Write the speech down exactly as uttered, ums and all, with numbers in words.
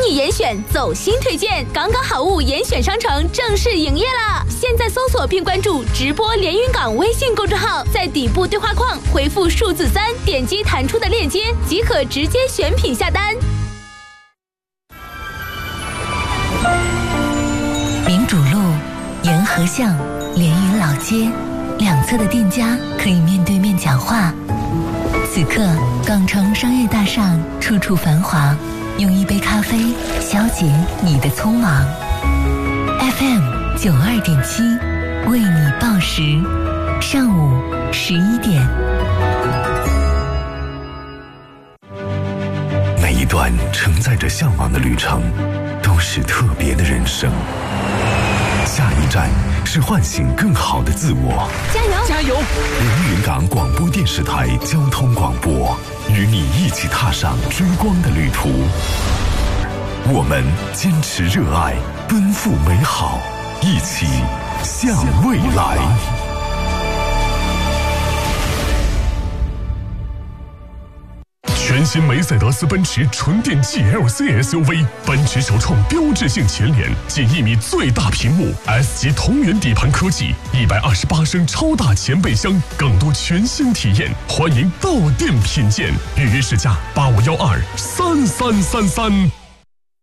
你严选走心推荐，港港好物严选商城正式营业啦！现在搜索并关注直播连云港微信公众号，在底部对话框回复数字三，点击弹出的链接即可直接选品下单。 民主路、沿河巷、连云老街，两侧的店家可以面对面讲话。此刻，港城商业大厦处处繁华，用一杯咖啡消解你的匆忙。F M 九二点七，为你报时，上午十一点。 每一段承载着向往的旅程，都是特别的人生。下一站是唤醒更好的自我。 加油！ 加油！ 连云港广播电视台交通广播，与你一起踏上追光的旅途。我们坚持热爱，奔赴美好，一起向未来。 全新梅赛德斯奔驰纯电 G L C S U V， 奔驰首创标志性前脸，近一米最大屏幕 ，S 级同源底盘科技，一百二十八升超大前备箱，更多全新体验，欢迎到店品鉴，预约试驾八五幺二三三三三。